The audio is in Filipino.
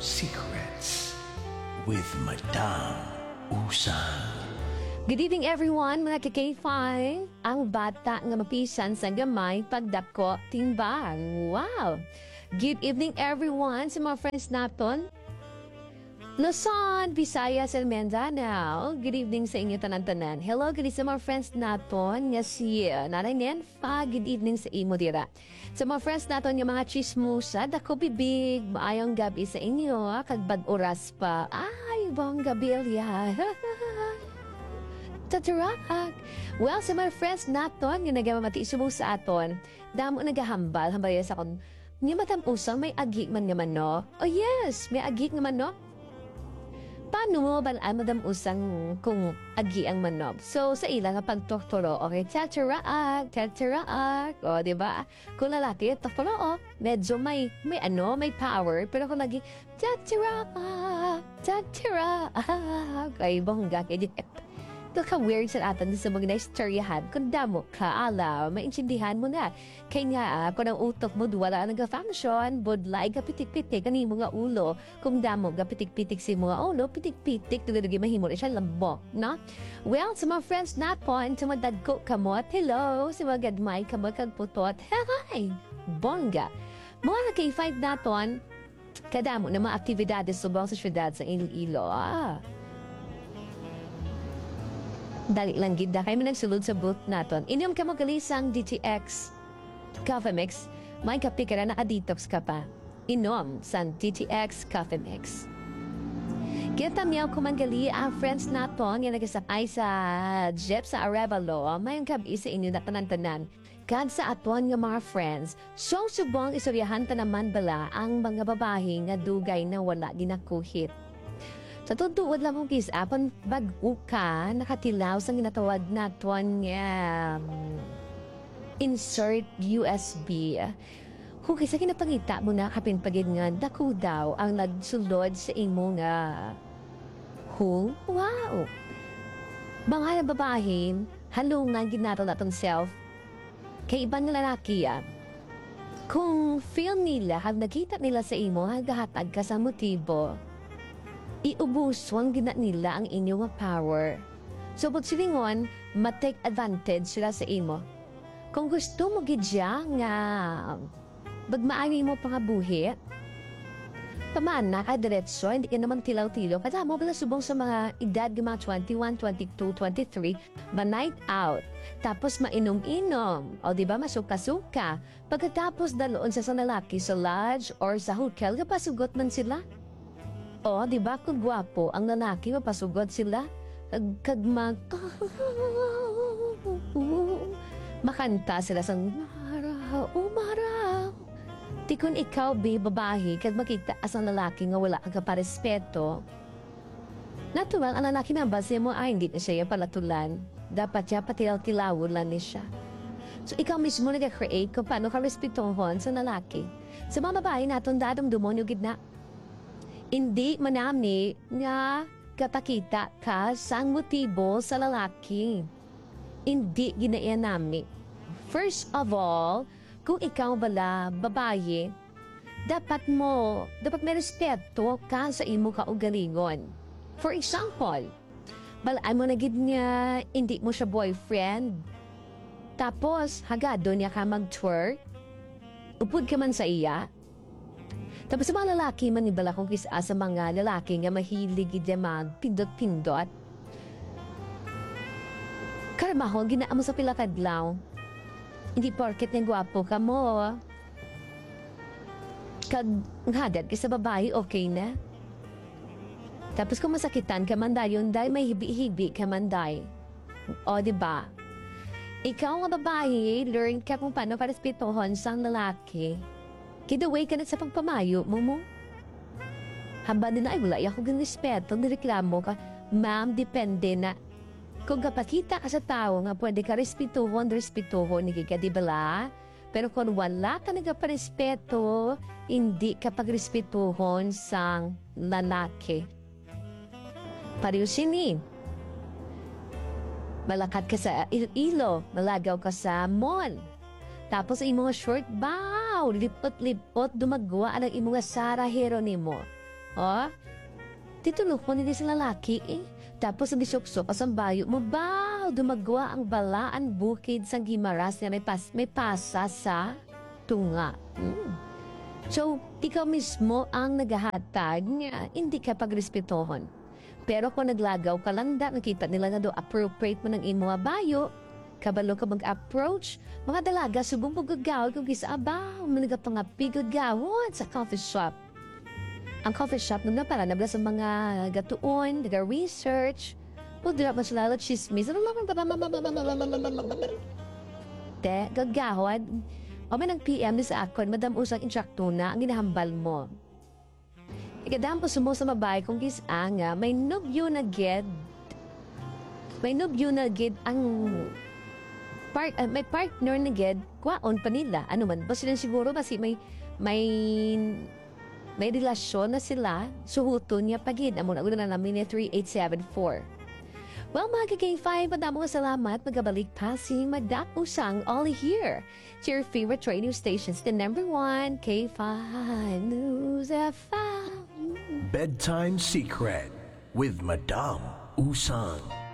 Secrets with Madame Usang. Good evening everyone, mga ka-K5. Ang bata nga mapisan sa gamay pagdako timbang. Wow! Good evening everyone sa mga friends naton. Luzon, Visayas, and Mindanao. Good evening sa inyo tanan-tanan. Hello, good evening sa mga friends naton nga si Nanay Nenfa. Good evening sa imo dira. Sa mga friends naton nga mga chismusa, dako bibig, maayong gabi sa inyo, kagbad oras pa. Ay, bang gabi ya. Tatarak. Well, sa mga friends naton nga nagamamati mo sa aton, damo nagahambal, hambal sa akong, nga matampusan, may agik man nga man, no? Oh yes, may agik nga man, no? Paano mo balaan madam usang kung agi ang manok? So, sa ilang pagtoktoro, okay, tataraak, o, diba? Kung lalaki, toktoro, o, medyo may power, pero kung lagi, tataraak, ay, bongga, kaya ito ka weird sa atin sa mga na-istoryahan. Kung damo ka, maintindihan mo na. Kaya nga, kung ang utok mo wala nag-function, budlay ka pitik-pitik, ani mo nga ulo. Kung damo ka pitik-pitik si mga ulo, pitik-pitik, tulad mahimo na siya lambok, no? Well, sa mga friends natin, sa mga dadko kamot, hello, sa mga gadmay kamot kagputot, hi, bongga. Mga K5 natin, kadamo na mga aktibidades subang sa syudad sa Iloilo, Dali lang gid kayo nagsulod sa booth naton. Inyong kamagalisang DTX Coffee Mix, may kape ka na naka-detox ka pa. Inom sa DTX Coffee Mix. Kita miyaw kumagali ang friends naton nga nagasakay sa jeep sa Arevalo, may kabi sa inyo na tanan-tanan. Kad sa aton nga mga friends, so subong isuryahan ta naman bala ang mga babae nga dugay na wala ginakuhit. Sa tutuod lang mong kisapan, bago ka, nakatilaw sa ginatawag na tuwan nga insert USB. Kung kaysa kinapangita mo na kapinpagid nga, dako daw ang nagsulod sa imo nga. Wow! Mga babahin, halungan ginatol natong self. Kay ibang lalaki, kung feel nila, hag nakita nila sa imo, hagahatag ka sa motibo, iubuswang gina nila ang inyong power. So, pag silingon, matake advantage sila sa imo. Kung gusto mo gidya nga bagmaani mo pangabuhi, paman na ka diretso, hindi ka naman tilaw-tilaw. Kada mo bala subong sa mga edad mga 21, 22, 23, ma-night out. Tapos mainom-inom. O diba, masuka-suka. Pagkatapos daloon sa lalaki sa lodge or sa hotel, kapasugot man sila. O, di ba kung gwapo ang lalaki, mapasugod sila? Makanta sila sang umaraw. Di kung ikaw, babae, kag makita as ang lalaki nga wala kang kaparespeto. Natural, ang lalaki na base mo, ay hindi na siya yung palatulan. Dapat siya patilaw-tilawon lang ni siya. So, ikaw mismo nag-create kung paano ka respetohon sa lalaki. Sa mga babae natin, dadamdumon yung gitna. Hindi manami nga katakita ka sang motibo sa lalaki. Hindi ginaya nami. First of all, kung ikaw bala babae, dapat may respeto ka sa imo kaugalingon. For example, balaan mo na gid nga hindi mo siya boyfriend. Tapos, hagado niya ka mag-twerk. Upod ka man sa iya. Tapos sa mga lalaki manibala kong kisa sa mga lalaki nga mahilig ida mag-pindot-pindot. Karamahon, ginaan mo sa pilakadlaw. Hindi porket ng gwapo ka mo. Kag hadad ka sa babae, okay na? Tapos kung masakitan ka man dayon, dahil may hibi-hibi ka man dahi. O, diba? Ikaw nga babae, learn ka kung paano parespetohon sa lalaki. Kidaway ka na sa pagpamayo mo. Haba din na ay wala ako ng respeto, nireklamo ka. Ma'am, depende na. Kung kapakita ka sa tao nga pwede ka respetuhon, ni ka, di bala? Pero kung wala ka nagparespeto, hindi ka pagrespetuhon sa lalaki. Pareho sini. Malakat ka sa ilo, malagaw ka sa mall. Tapos imong short bow, lipot-lipot, dumagwa ang imong Sara Hero nimo. Oh, titulog mo nila sa lalaki eh. Tapos ang disuksok as ang bayo mo ba? Dumagwa ang balaan bukid sa gimaras na may pasa sa tunga. So, ikaw mismo ang naghahatag niya, hindi ka pagrespetuhon. Pero kung naglagaw ka lang da, nakita nila nga do appropriate mo ng imo bayo, kabalo ka mag-approach, mga dalaga subong pagagaw kung kisa abaw, mga pangapigod gawon sa coffee shop. Ang coffee shop nung napala nabla sa mga gatuon, naga-research, pudra mas lalo chismis, te, gagawad, o may nag-PM ni sa akon, madam usang instructor na ang ginahambal mo. Ikadam po sumo sa mabay kung kisa nga, may nubyo na ged ang may partner na ged, kwaon pa nila. Ano man, ba sila siguro, basi may relasyon na sila, suhuto niya pagid. Amo na na namin 3874. Well, mga K5, madamong salamat. Magabalik passing Madam Usang, all here to your favorite radio stations. The number 1, K5 News FM. Bedtime Secret with Madame Usang.